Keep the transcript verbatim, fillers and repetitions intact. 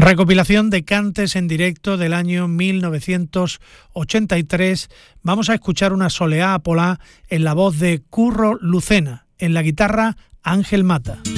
Recopilación de cantes en directo del año mil novecientos ochenta y tres. Vamos a escuchar una soleá polá en la voz de Curro Lucena, en la guitarra Ángel Mata.